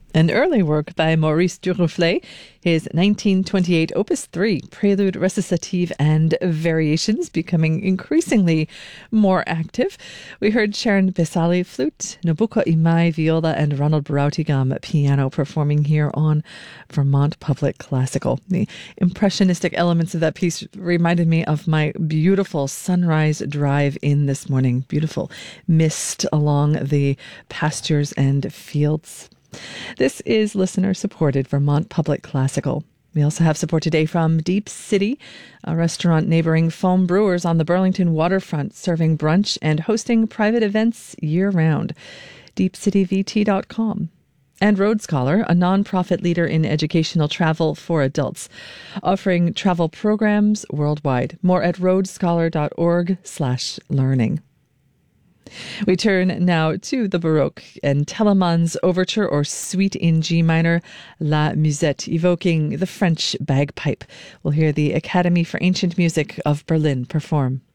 An early work by Maurice Duruflé, his 1928 Opus 3, Prelude, Recitative and Variations, becoming increasingly more active. We heard Sharon Besali flute, Nabucco Imai viola, and Ronald Broughtigam piano performing here on Vermont Public Classical. The impressionistic elements of that piece reminded me of my beautiful sunrise drive in this morning. Beautiful mist along the pastures and fields. This is listener-supported Vermont Public Classical. We also have support today from Deep City, a restaurant neighboring Foam Brewers on the Burlington waterfront, serving brunch and hosting private events year-round. deepcityvt.com. And Road Scholar, a nonprofit leader in educational travel for adults, offering travel programs worldwide. More at roadscholar.org/learning. We turn now to the Baroque and Telemann's Overture or Suite in G minor, La Musette, evoking the French bagpipe. We'll hear the Academy for Ancient Music of Berlin perform.